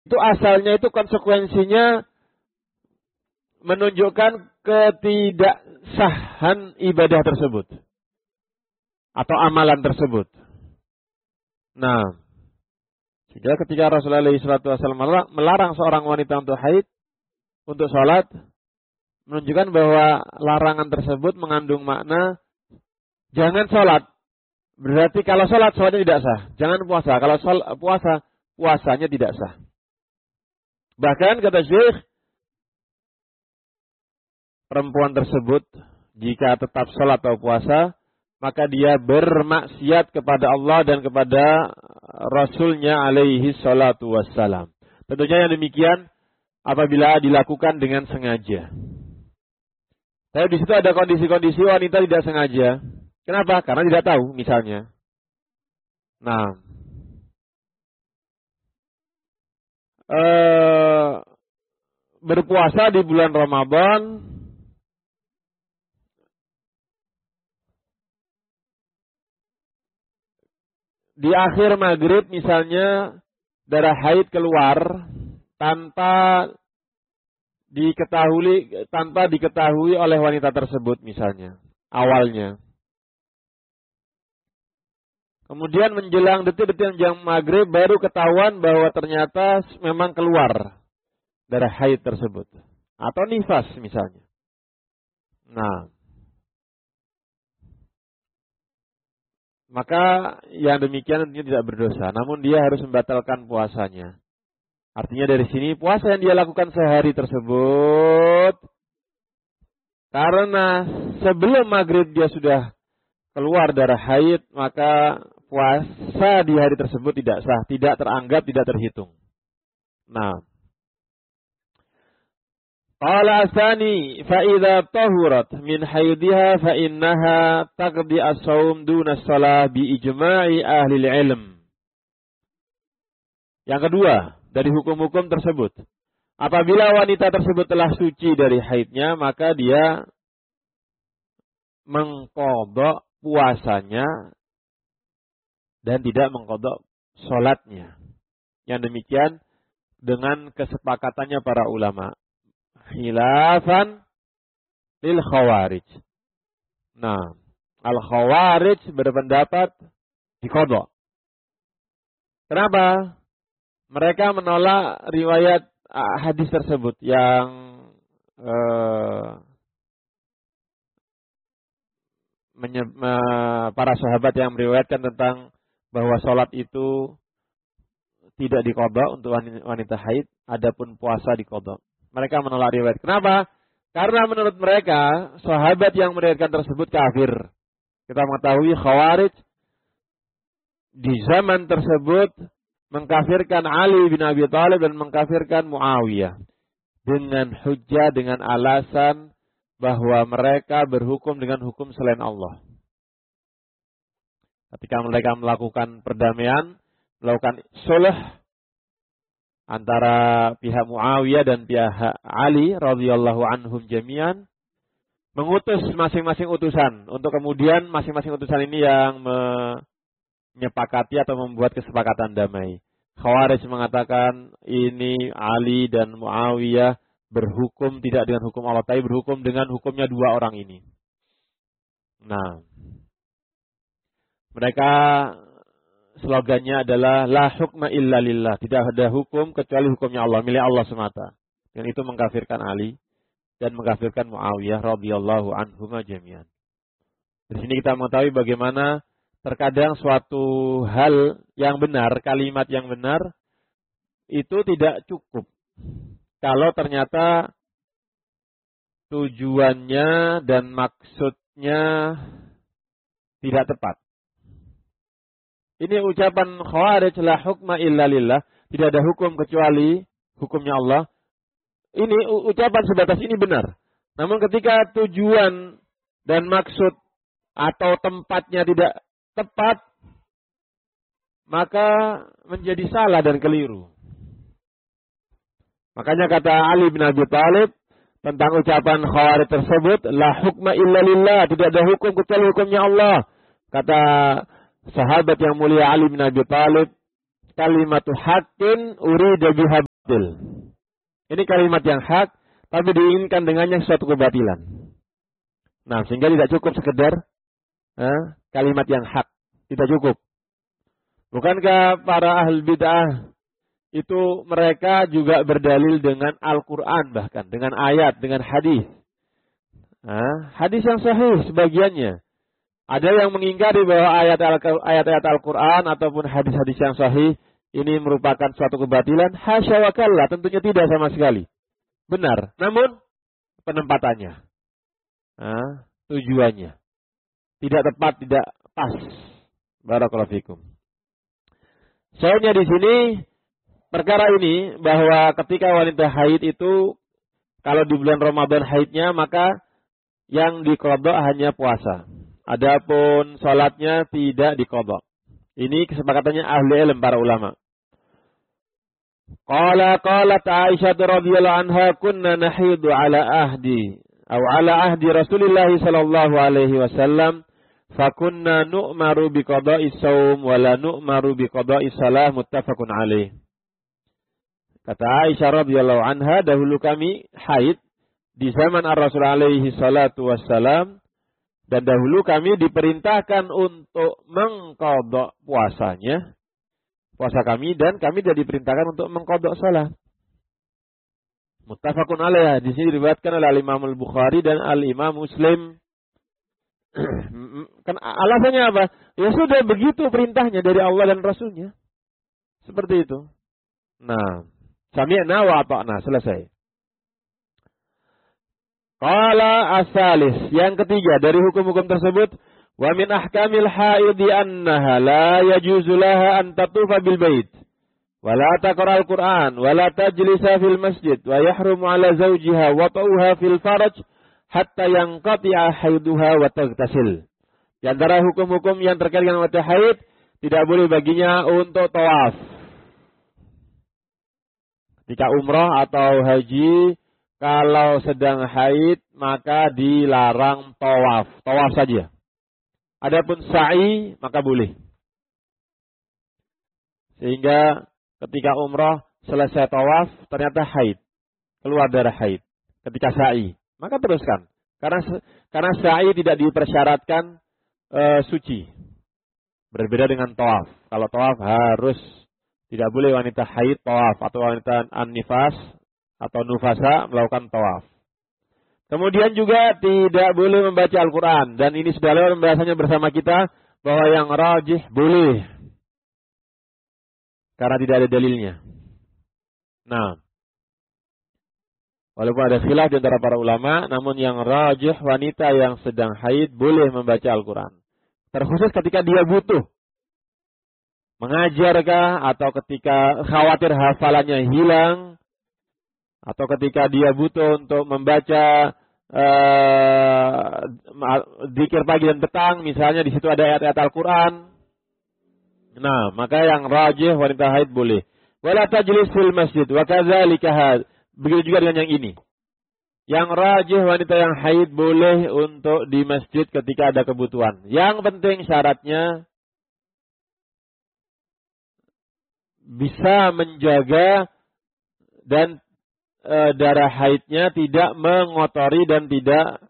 itu asalnya itu konsekuensinya menunjukkan ketidaksahan ibadah tersebut atau amalan tersebut. Nah, sehingga ketika Rasulullah SAW melarang seorang wanita untuk haid, untuk sholat, menunjukkan bahwa larangan tersebut mengandung makna jangan sholat. Berarti kalau sholat, sholatnya tidak sah. Jangan puasa. Kalau puasanya tidak sah. Bahkan kata Syekh, perempuan tersebut jika tetap sholat atau puasa, maka dia bermaksiat kepada Allah dan kepada Rasulnya alaihi salatu wassalam. Tentunya yang demikian apabila dilakukan dengan sengaja. Tapi di situ ada kondisi-kondisi wanita tidak sengaja. Kenapa? Karena tidak tahu misalnya. Nah, berpuasa di bulan Ramadan di akhir maghrib misalnya darah haid keluar tanpa diketahui oleh wanita tersebut misalnya awalnya. Kemudian menjelang detik-detik jam maghrib baru ketahuan bahwa ternyata memang keluar darah haid tersebut atau nifas misalnya. Nah, maka yang demikian tentunya tidak berdosa, namun dia harus membatalkan puasanya. Artinya dari sini puasa yang dia lakukan sehari tersebut karena sebelum maghrib dia sudah keluar darah haid, maka puasa di hari tersebut tidak sah, tidak teranggap, tidak terhitung. Nah, qala asani fa idza tahurat min haidha fa innaha taqdi as-shaum duna as-shalah bi ijma'i ahli ilm. Yang kedua, dari hukum-hukum tersebut, apabila wanita tersebut telah suci dari haidnya, maka dia mengqadha puasanya dan tidak mengqadha salatnya. Yang demikian dengan kesepakatannya para ulama. Khilafan lil khawarij. Nah, al-khawarij berpendapat diqadha. Kenapa? Mereka menolak riwayat hadis tersebut yang para sahabat yang meriwayatkan tentang bahwa sholat itu tidak diqadha untuk wanita haid, adapun puasa diqadha. Mereka menolak riwayat. Kenapa? Karena menurut mereka sahabat yang meriwayatkan tersebut kafir. Kita mengetahui khawarij di zaman tersebut mengkafirkan Ali bin Abi Thalib dan mengkafirkan Muawiyah dengan hujjah, dengan alasan bahwa mereka berhukum dengan hukum selain Allah. Ketika mereka melakukan perdamaian, melakukan sulh antara pihak Muawiyah dan pihak Ali radhiyallahu anhum jami'an, mengutus masing-masing utusan untuk kemudian masing-masing utusan ini yang menyepakati atau membuat kesepakatan damai. Khawarij mengatakan ini Ali dan Muawiyah berhukum tidak dengan hukum Allah, tapi berhukum dengan hukumnya dua orang ini. Nah, mereka slogannya adalah la hukma illa lillah, tidak ada hukum kecuali hukumnya Allah, milik Allah semata. Dan itu mengkafirkan Ali dan mengkafirkan Muawiyah radhiyallahu anhum jami'an. Di sini kita mengetahui bagaimana terkadang suatu hal yang benar, kalimat yang benar itu tidak cukup kalau ternyata tujuannya dan maksudnya tidak tepat. Ini ucapan khawarij la hukma illa lillah, tidak ada hukum kecuali hukumnya Allah. Ini ucapan sebatas ini benar. Namun ketika tujuan dan maksud atau tempatnya tidak tepat, maka menjadi salah dan keliru. Makanya kata Ali bin Abi Thalib tentang ucapan khawarij tersebut, la hukma illa lillah, tidak ada hukum kecuali hukumnya Allah. Kata sahabat yang mulia Ali bin Abi Thalib, kalimatu haqqin urida biha batil. Ini kalimat yang hak, tapi diinginkan dengannya suatu kebatilan. Nah, sehingga tidak cukup sekedar kalimat yang hak. Tidak cukup. Bukankah para ahli bid'ah itu mereka juga berdalil dengan Al-Quran bahkan, dengan ayat, dengan hadis. Hadis yang sahih sebagiannya. Ada yang mengingkari bahwa ayat-ayat Al-Quran ataupun hadis-hadis yang sahih ini merupakan suatu kebatilan. Hasya wa kalla, tentunya tidak sama sekali. Benar, namun penempatannya, tujuannya tidak tepat, tidak pas. Barakallahu fikum. Soalnya di sini perkara ini bahwa ketika wanita haid itu kalau di bulan Ramadan haidnya maka yang diqadha hanya puasa. Adapun salatnya tidak diqadha. Ini kesepakatannya ahli ilmu para ulama. Qalat Aisyah radhiyallahu anha kunna nahidu ala ahdi Rasulillah sallallahu alaihi wasallam fakunna nu'maru biqada'is shaum wa la nu'maru biqada'is salah muttafaqun alaih. Kata Aisyah radhiyallahu anha, dahulu kami haid di zaman Ar-Rasul alaihi salatu wassalam, dan dahulu kami diperintahkan untuk mengqadha puasa kami, dan kami tidak diperintahkan untuk mengqadha salat. Muttafaqun alaih. Di sini diriwayatkan oleh Al-Imam Al-Bukhari dan Al-Imam Muslim. Kan alasannya apa? Ya sudah begitu perintahnya dari Allah dan Rasulnya. Seperti itu. Nah, sami'na wa ata'na, selesai. Qala as-salis, yang ketiga dari hukum-hukum tersebut, wa min ahkamil haidi annaha la yajuzu laha an tatufa bil bait wa la taqra al-Qur'an wa la tajlisa fil masjid wa yahrumu ala zawjiha wa ta'uha fil faraj hatta yanqati'a haiduha wa taghtasil. Di antara hukum-hukum yang terkait dengan wanita haid, tidak boleh baginya untuk tawaf. Ketika umrah atau haji, kalau sedang haid maka dilarang tawaf. Tawaf saja. Adapun sa'i maka boleh. Sehingga ketika umrah selesai tawaf ternyata haid, keluar darah haid. Ketika sa'i maka teruskan. Karena sa'i tidak dipersyaratkan suci. Berbeda dengan tawaf. Kalau tawaf harus, tidak boleh wanita haid tawaf, atau wanita an-nifas atau nufasa melakukan tawaf. Kemudian juga tidak boleh membaca Al-Quran. Dan ini sudah lewat pembahasannya bersama kita, bahwa yang rajih boleh. Karena tidak ada dalilnya. Nah, walaupun ada khilaf di antara para ulama, namun yang rajih wanita yang sedang haid boleh membaca Al-Quran. Terkhusus ketika dia butuh. Mengajarkah, atau ketika khawatir hafalannya hilang, atau ketika dia butuh untuk membaca zikir pagi dan petang, misalnya di situ ada ayat-ayat Al-Quran. Nah, maka yang rajih wanita haid boleh. Wala tajlis fil masjid wa kadzalika had. Begitu juga dengan yang ini. Yang rajih wanita yang haid boleh untuk di masjid ketika ada kebutuhan. Yang penting syaratnya bisa menjaga dan darah haidnya tidak mengotori dan tidak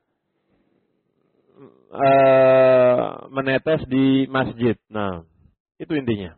menetes di masjid. Nah, itu intinya.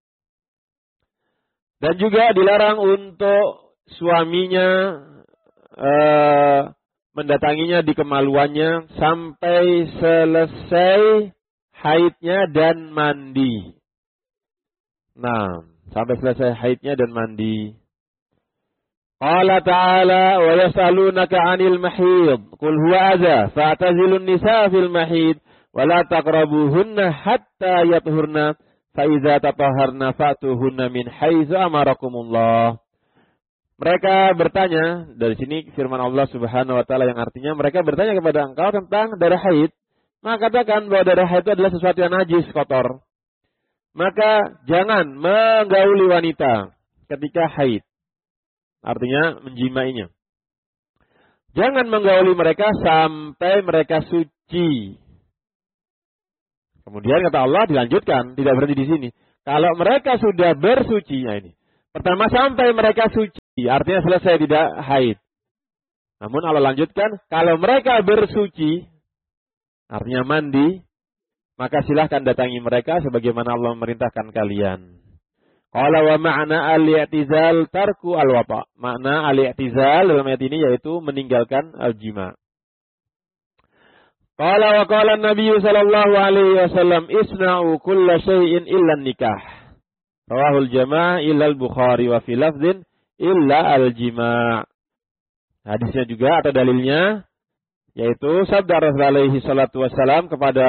Dan juga dilarang untuk suaminya mendatanginya di kemaluannya sampai selesai haidnya dan mandi. Nah, sampai selesai haidnya dan mandi. Qala ta'ala wa yas'alunaka 'anil mahid qul huwa adza fa'tazilun nisaa fil mahid wa la taqrabuhunna hatta yathurna fa idza tatahharna fa'tuhunna min haitsu amarakumullah. Mereka bertanya, dari sini firman Allah Subhanahu wa taala yang artinya mereka bertanya kepada engkau tentang darah haid. Maka katakan bahwa darah haid itu adalah sesuatu yang najis, kotor. Maka jangan menggauli wanita ketika haid. Artinya menjimainya. Jangan menggauli mereka sampai mereka suci. Kemudian kata Allah dilanjutkan, tidak berhenti di sini. Kalau mereka sudah bersuci, ini. Pertama sampai mereka suci. artinya selesai tidak haid. Namun Allah lanjutkan, kalau mereka bersuci, artinya mandi, maka silahkan datangi mereka sebagaimana Allah memerintahkan kalian. Qala wa ma'na al-i'tizal tarku al-wata. Makna al-i'tizal dalam ayat ini yaitu meninggalkan al-jima. Qala wa qala an-nabiy sallallahu alaihi wasallam isna'u kulla syai'in illa nikah. Rawahul jama' illa al-Bukhari wa fi lafdhin illa al-jima'. Hadisnya juga atau dalilnya yaitu sabda Rasul alaihi salatu wasallam kepada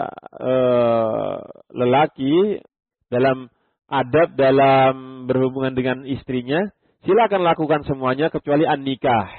lelaki dalam adab dalam berhubungan dengan istrinya, silakan lakukan semuanya kecuali an-nikah.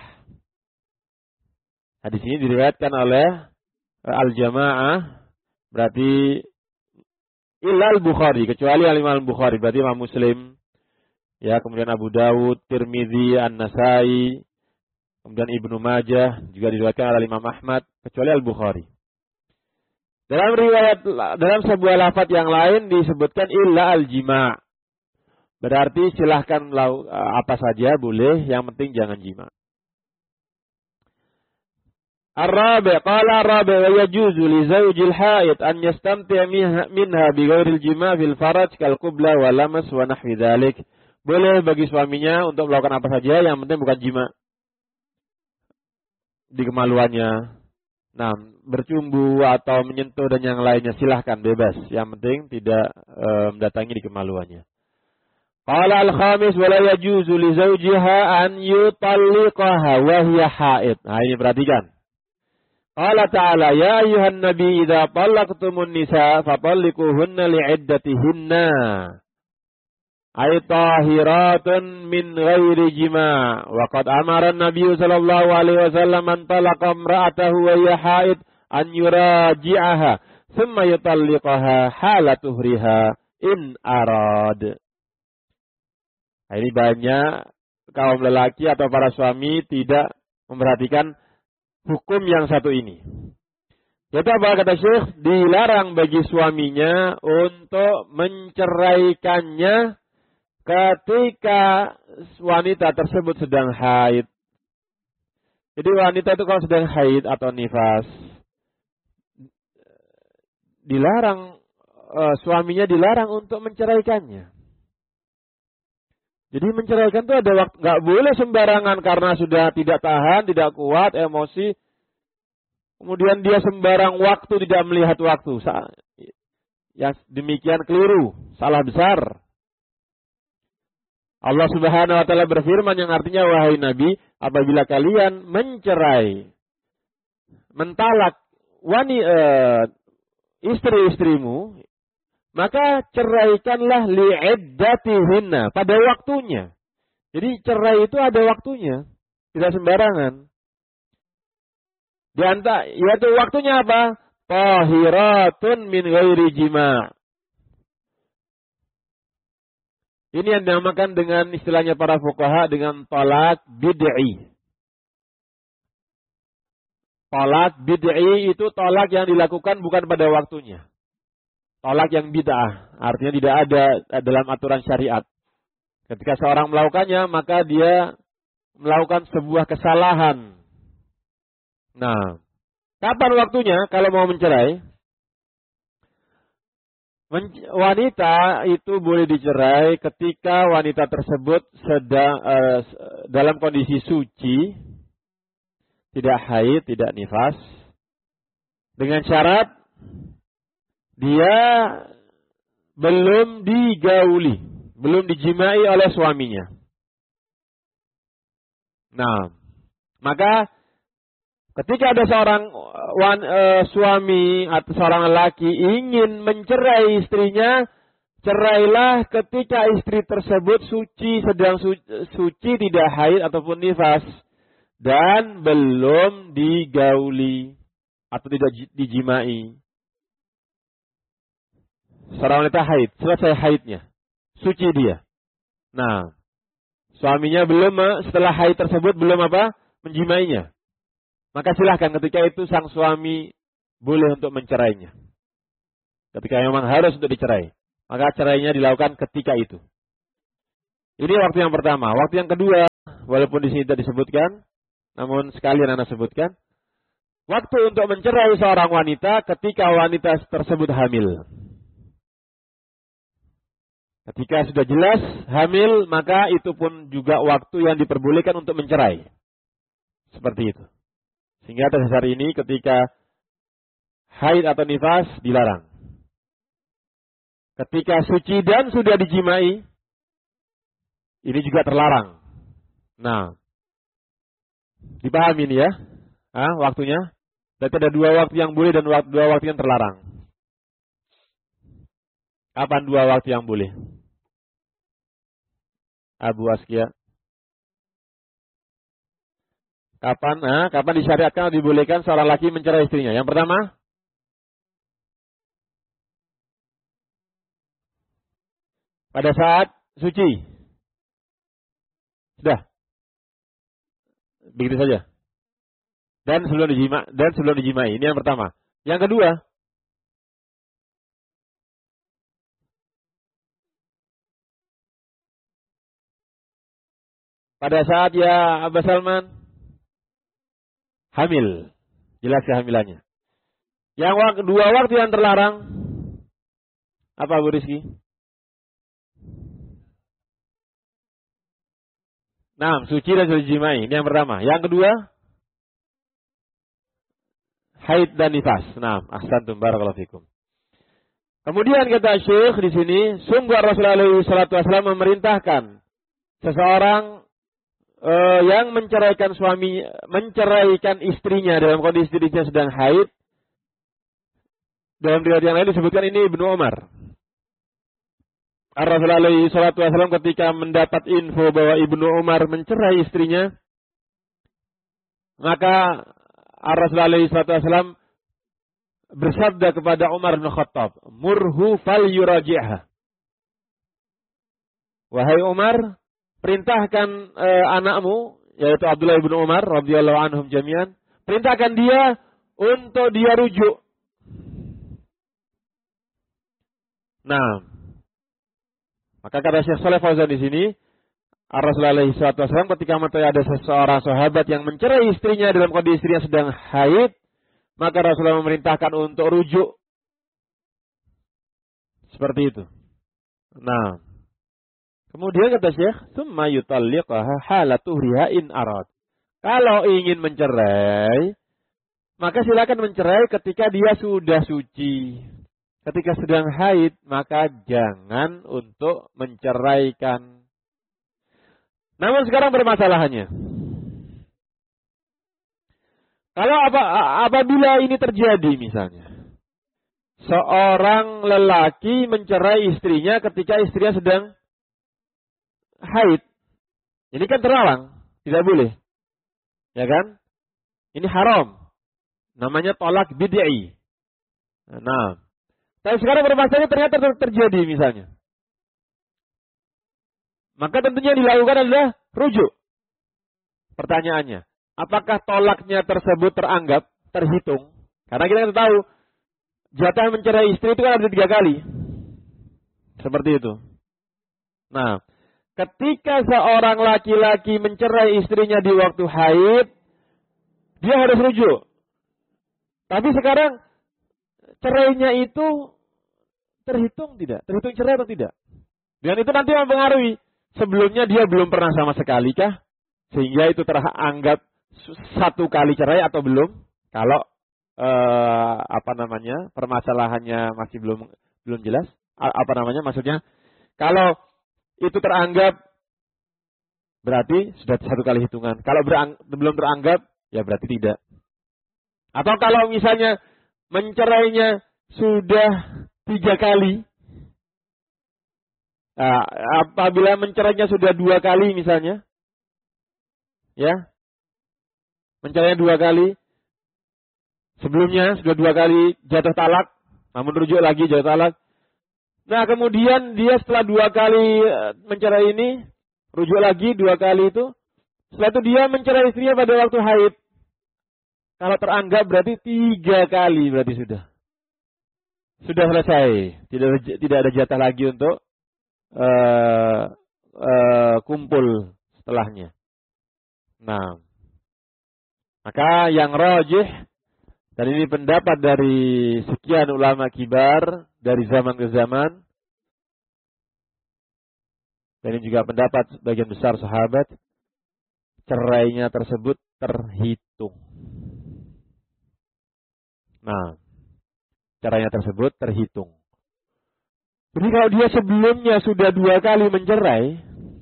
Hadis ini diriwayatkan oleh al-jamaah, berarti illa al-Bukhari, kecuali al-Imam al-Bukhari, berarti Imam Muslim, ya, kemudian Abu Dawud, Tirmidzi, An-Nasai, kemudian Ibnu Majah, juga diriwayatkan oleh Imam Ahmad, kecuali al-Bukhari. Dalam riwayat, dalam sebuah lafaz yang lain disebutkan illa al-jima'. Berarti silahkan apa saja boleh, yang penting jangan jima'. Ar-rabi' qala ar-rabi' wa yajuzu li zawjil haid an yastamti' minha bi ghairil jima' fil faraj kal qubla wa lamas wa nahwi dzalik. Boleh bagi suaminya untuk melakukan apa saja, yang penting bukan jima' di kemaluannya. Nah, bercumbu atau menyentuh dan yang lainnya silahkan, bebas. Yang penting tidak mendatangi di kemaluannya. Qala al-khamis wa la yajuzu li zawjiha an yutalliqaha wa hiya haid. Nah, ini perhatikan. Qala ta'ala ya ayyuhan nabi idza talaqtumun nisa fatalliquhunna li'iddatihinna. Ay tahiratun min ghairi jima' wa qad amara an-nabiy sallallahu alaihi wasallam man talaqa imra'atahu wa hiya haid an yuraji'aha thumma yutalliqaha hala tuhriha in arad. Nah, ini banyak kaum lelaki atau para suami tidak memperhatikan hukum yang satu ini. Yaitu apa kata Syekh? Dilarang bagi suaminya untuk menceraikannya ketika wanita tersebut sedang haid. Jadi wanita itu kalau sedang haid atau nifas, dilarang, suaminya dilarang untuk menceraikannya. Jadi menceraikan itu ada waktu, nggak boleh sembarangan karena sudah tidak tahan, tidak kuat, emosi. Kemudian dia sembarang waktu, tidak melihat waktu. Yang demikian keliru, salah besar. Allah Subhanahu wa taala berfirman yang artinya, wahai Nabi, apabila kalian mencerai, mentalak istri-istrimu, maka ceraikanlah li'iddatihinna, pada waktunya. Jadi cerai itu ada waktunya, tidak sembarangan. Yaitu waktunya apa? Tahiratun min ghairi jima'. Ini yang dinamakan dengan istilahnya para fuqaha dengan talak bid'i. Talak bid'i itu talak yang dilakukan bukan pada waktunya. Talak yang bid'ah, artinya tidak ada dalam aturan syariat. Ketika seorang melakukannya, maka dia melakukan sebuah kesalahan. Nah, kapan waktunya kalau mau mencerai? Wanita itu boleh dicerai ketika wanita tersebut sedang dalam kondisi suci, tidak haid, tidak nifas, dengan syarat dia belum digauli, belum dijimai oleh suaminya. Nah, maka ketika ada seorang suami atau seorang lelaki ingin mencerai istrinya, cerailah ketika istri tersebut suci, sedang suci, tidak haid ataupun nifas, dan belum digauli atau tidak dijimai. Seorang wanita haid, selesai haidnya, suci dia. Nah, suaminya belum, setelah haid tersebut belum menjimainya. Maka silahkan ketika itu sang suami boleh untuk mencerainya. Ketika memang harus untuk dicerai, maka cerainya dilakukan ketika itu. Ini waktu yang pertama. Waktu yang kedua, walaupun di sini tidak disebutkan, namun sekalian Anda sebutkan. Waktu untuk mencerai seorang wanita ketika wanita tersebut hamil. Ketika sudah jelas hamil, maka itu pun juga waktu yang diperbolehkan untuk mencerai. Seperti itu. Sehingga atas dasar ini ketika haid atau nifas dilarang. Ketika suci dan sudah dijimai, ini juga terlarang. Nah, dipahami ini ya, waktunya. Berarti ada 2 waktu yang boleh dan 2 waktu yang terlarang. Kapan 2 waktu yang boleh? Abu Askia. Kapan disyariatkan atau dibolehkan seorang laki mencerai istrinya? Yang pertama, pada saat suci. Sudah. Begitu saja. Dan sebelum dijimai. Ini yang pertama. Yang kedua, pada saat ya Abah Salman hamil. Jelas kehamilannya. Yang 2 waktu yang terlarang, apa Bu Rizky? Nah, suci dan sudah dijimai. Ini yang pertama. Yang kedua, haid dan nifas. Nah, ahsantum barakallahu fikum. Kemudian kata Syekh di sini, sungguh Rasulullah SAW memerintahkan seseorang yang menceraikan istrinya dalam kondisi istrinya sedang haid. Dalam riwayat yang lain disebutkan ini Ibnu Umar. Rasulullah SAW ketika mendapat info bahwa Ibnu Umar mencerai istrinya, maka Rasulullah SAW bersabda kepada Umar bin Khattab, "Murhu fal yuraji'ha." Wahai Umar, perintahkan anakmu, yaitu Abdullah bin Umar radhiyallahu anhum jami'an, perintahkan dia untuk dia rujuk. Nah, maka kata Syekh Shalih Fauzan di sini, Rasulullah SAW ketika mengetahui ada seseorang sahabat yang mencerai istrinya dalam kondisi istrinya sedang haid, maka Rasulullah memerintahkan untuk rujuk. Seperti itu. Nah, kemudian kata Syekh, "Tsumma yutalliqaha hala tuhriha in arad." Kalau ingin mencerai, maka silakan mencerai ketika dia sudah suci. Ketika sedang haid, maka jangan untuk menceraikan. Namun sekarang permasalahannya, kalau apabila ini terjadi misalnya, seorang lelaki mencerai istrinya ketika istrinya sedang haid. Ini kan terlarang, tidak boleh. Ya kan? Ini haram. Namanya tolak bid'i. Nah, tapi sekarang permasalahannya ternyata terjadi misalnya. Maka tentunya dilakukan adalah rujuk. Pertanyaannya, apakah tolaknya tersebut terhitung? Karena kita tahu, jatah mencerai istri itu kan ada 3 kali. Seperti itu. Nah, ketika seorang laki-laki mencerai istrinya di waktu haid, dia harus rujuk. Tapi sekarang, cerainya itu terhitung tidak? Terhitung cerai atau tidak? Dan itu nanti mempengaruhi. Sebelumnya dia belum pernah sama sekali kah? Sehingga itu teranggap 1 kali cerai atau belum? Kalau permasalahannya masih belum jelas. Maksudnya kalau itu teranggap berarti sudah 1 kali hitungan. Kalau belum teranggap ya berarti tidak. Atau kalau misalnya mencerainya sudah 3 kali. Apabila mencerainya sudah 2 kali misalnya. Ya. Mencerainya 2 kali. Sebelumnya sudah 2 kali jatuh talak. Namun rujuk lagi jatuh talak. Nah kemudian dia setelah 2 kali mencerai ini. Rujuk lagi 2 kali itu. Setelah itu dia mencerai istrinya pada waktu haid. Kalau teranggap berarti 3 kali berarti sudah. Sudah selesai. Tidak ada jatah lagi untuk kumpul setelahnya. Nah, maka yang rajih, dan ini pendapat dari sekian ulama kibar dari zaman ke zaman, dan ini juga pendapat sebagian besar sahabat, cerainya tersebut terhitung. Nah, cerainya tersebut terhitung. Jadi kalau dia sebelumnya sudah 2 kali mencerai,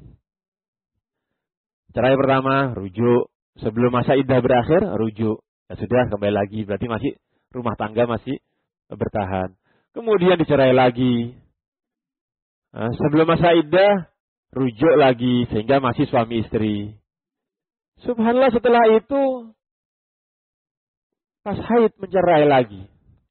cerai pertama, rujuk. Sebelum masa iddah berakhir, rujuk. Ya sudah, kembali lagi. Berarti masih rumah tangga masih bertahan. Kemudian dicerai lagi. Nah, sebelum masa iddah, rujuk lagi. Sehingga masih suami istri. Subhanallah, setelah itu, pas haid mencerai lagi.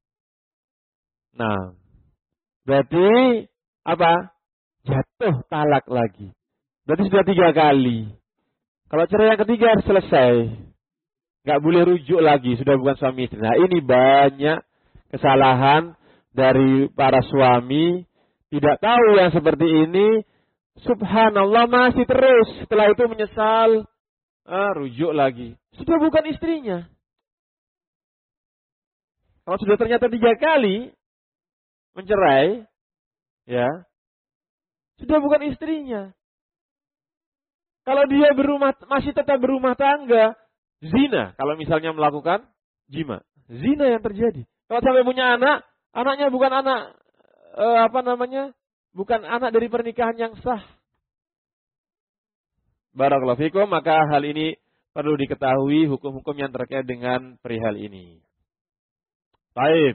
Nah, berarti apa? Jatuh talak lagi. Berarti sudah 3 kali. Kalau cerai yang ketiga harus selesai. Nggak boleh rujuk lagi, sudah bukan suami istri. Nah, ini banyak kesalahan dari para suami. Tidak tahu yang seperti ini. Subhanallah, masih terus. Setelah itu menyesal. Rujuk lagi. Sudah bukan istrinya. Kalau sudah ternyata 3 kali mencerai, ya, sudah bukan istrinya. Kalau dia masih tetap berumah tangga, zina. Kalau misalnya melakukan jima, zina yang terjadi. Kalau sampai punya anak, anaknya bukan anak bukan anak dari pernikahan yang sah. Barakallahu fikum, maka hal ini perlu diketahui hukum-hukum yang terkait dengan perihal ini. Baik.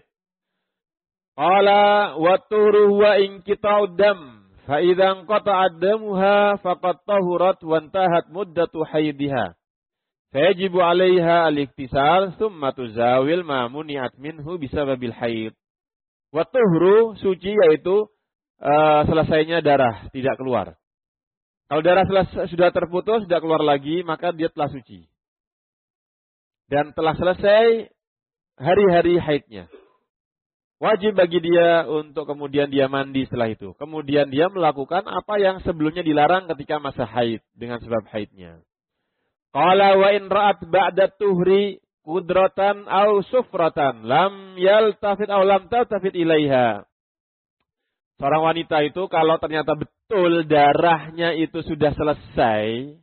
Qala wa tuhru wa inqita'ud dam. Fa'idhan qata'ad damuha faqad tahurat wa intahat muddatu haidha. Fayajibu 'alaiha al-iktisal thumma tuzawil ma muni'at minhu bisababil haid. Wa tuhru, suci, yaitu selesainya darah, tidak keluar. Kalau darah sudah terputus, tidak keluar lagi, maka dia telah suci. Dan telah selesai hari-hari haidnya. Wajib bagi dia untuk kemudian dia mandi setelah itu. Kemudian dia melakukan apa yang sebelumnya dilarang ketika masa haid dengan sebab haidnya. Qala wa in ra'at ba'da tuhri qudratan aw sufratan lam yaltafit aw lam taltafit ilaiha. Seorang wanita itu kalau ternyata betul darahnya itu sudah selesai,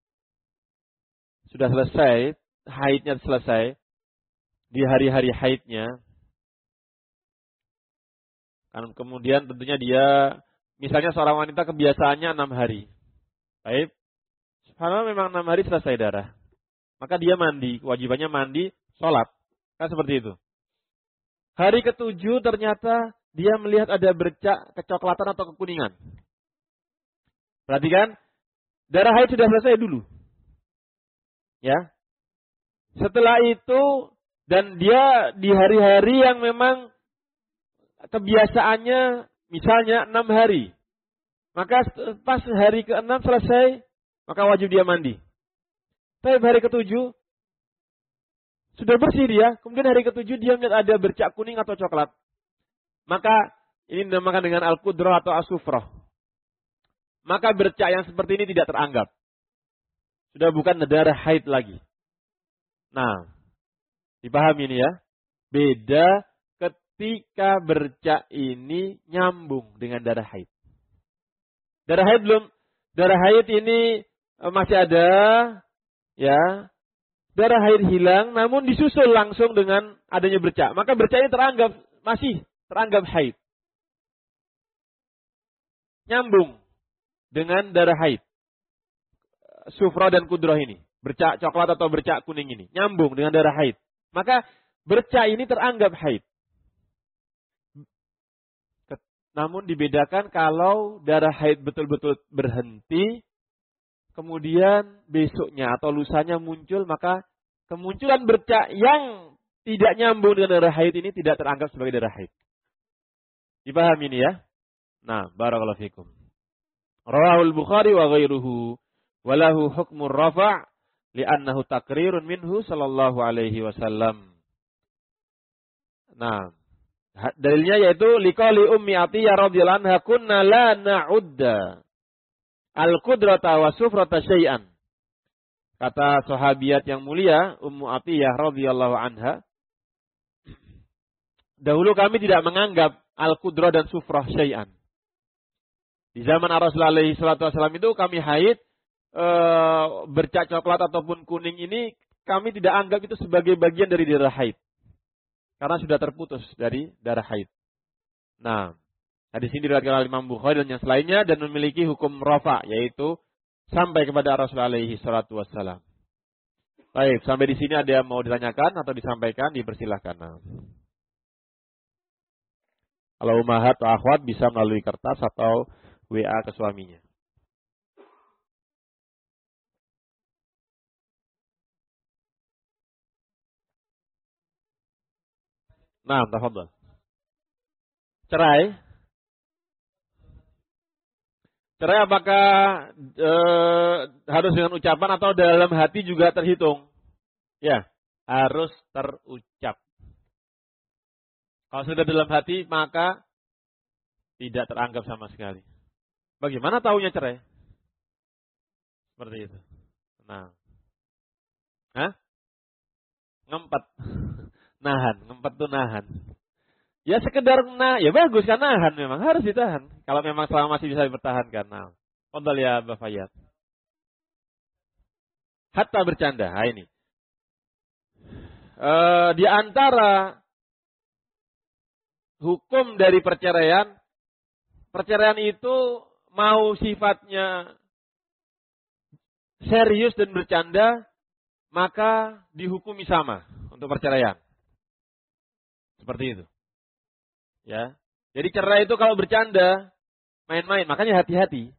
haidnya selesai di hari-hari haidnya. Dan kemudian tentunya dia, misalnya seorang wanita kebiasaannya 6 hari. Baik. Subhanallah, memang 6 hari selesai darah. Maka dia mandi, kewajibannya mandi, sholat. Kan seperti itu. Hari ke-7 ternyata dia melihat ada bercak kecoklatan atau kekuningan. Perhatikan, darah haid sudah selesai dulu. Ya. Setelah itu, dan dia di hari-hari yang memang kebiasaannya misalnya 6 hari. Maka pas hari ke-6 selesai, maka wajib dia mandi. Tapi hari ke-7 sudah bersih dia, kemudian hari ke-7 dia melihat ada bercak kuning atau coklat. Maka ini dinamakan dengan al-qudrah atau as-sufrah. Maka bercak yang seperti ini tidak teranggap. Sudah bukan darah haid lagi. Nah, dipahami ini ya. Beda ketika bercak ini nyambung dengan darah haid. Darah haid ini masih ada, ya. Darah haid hilang, namun disusul langsung dengan adanya bercak. Maka bercak ini masih teranggap haid. Nyambung dengan darah haid. Sufra dan kudrah ini. Bercak coklat atau bercak kuning ini. Nyambung dengan darah haid. Maka bercak ini teranggap haid. Namun dibedakan kalau darah haid betul-betul berhenti, kemudian besoknya atau lusanya muncul, maka kemunculan bercak yang tidak nyambung dengan darah haid ini tidak teranggap sebagai darah haid. Dipahami ini ya? Nah, barakallahu fikum. Rawahul Bukhari wa ghairuhu walahu hukmur rafa' li'annahu taqrirun minhu sallallahu alaihi wasallam. Nah, dalilnya yaitu liqauli Ummi Athiyyah radhiyallahu anha kunna la na'udda al-qudrata wa sufrata syai'an. Kata sahabiat yang mulia, Ummu Atiyah radhiyallahu anha, dahulu kami tidak menganggap al-qudrah dan sufrah syai'an. Di zaman Rasulullah alaihi salatu wasallam itu kami haid, bercak coklat ataupun kuning ini kami tidak anggap itu sebagai bagian dari darah haid. Karena sudah terputus dari darah haid. Nah, hadis ini diriwayatkan oleh Imam Bukhari dan yang selainnya dan memiliki hukum rafa, yaitu sampai kepada Rasulullah alaihi salatu wassalam. Baik, sampai di sini ada yang mau ditanyakan atau disampaikan, dipersilahkan. Nah. Kalau umahat atau akhwat bisa melalui kertas atau WA ke suaminya. Nah, tafadhol. Cerai. Cerai apakah harus dengan ucapan atau dalam hati juga terhitung? Ya, harus terucap. Kalau sudah dalam hati maka tidak teranggap sama sekali. Bagaimana tahunya cerai? Seperti itu. Nah, ngempet, nahan, ngempet tuh nahan. Ya sekedar ya bagus kan nahan, memang harus ditahan. Kalau memang selama masih bisa dipertahankan. Nah, Fadhal ya Mbak Fayyad. Hatta bercanda, ini. Di antara hukum dari perceraian itu mau sifatnya serius dan bercanda, maka dihukumi sama untuk perceraian. Seperti itu. Ya. Jadi cerai itu kalau bercanda, main-main, makanya hati-hati.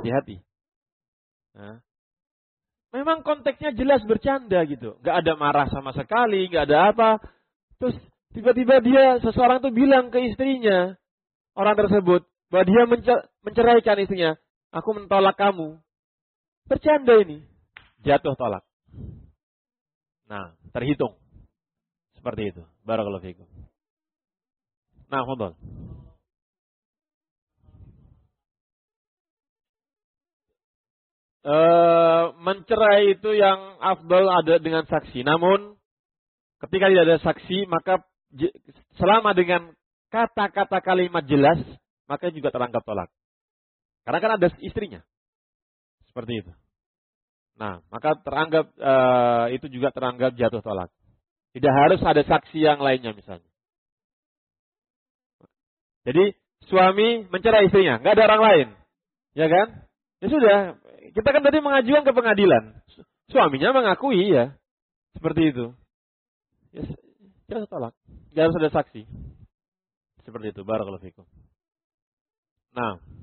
Nah. Memang konteksnya jelas bercanda gitu. Gak ada marah sama sekali, gak ada apa. Terus tiba-tiba seseorang tuh bilang ke istrinya, orang tersebut, bahwa dia menceraikan istrinya. Aku mentolak kamu. Bercanda ini. Jatuh tolak. Nah, terhitung. Seperti itu. Barakallahu fiikum. Nah, fadhal. Mencerai itu yang afdal ada dengan saksi. Namun, ketika tidak ada saksi, maka selama dengan kata-kata kalimat jelas, maka juga teranggap tolak. Karena kan ada istrinya. Seperti itu. Nah, maka teranggap itu juga teranggap jatuh tolak. Tidak harus ada saksi yang lainnya misalnya. Jadi suami mencerai istrinya, nggak ada orang lain, ya kan? Ya sudah, kita kan tadi mengajukan ke pengadilan. Suaminya mengakui ya, seperti itu. Ya, jatuh tolak, nggak harus ada saksi. Seperti itu. Barakallahu fikum. Nah.